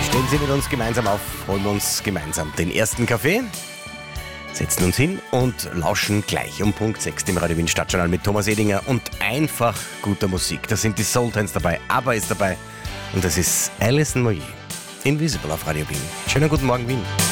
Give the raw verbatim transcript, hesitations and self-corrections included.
Stehen Sie mit uns gemeinsam auf, holen wir uns gemeinsam den ersten Kaffee, setzen uns hin und lauschen gleich um Punkt sechs dem Radio Wien Stadtjournal mit Thomas Edinger und einfach guter Musik. Da sind die Sultans dabei, ABBA ist dabei und das ist Alison Moyet. Invisible auf Radio Wien. Schönen guten Morgen, Wien.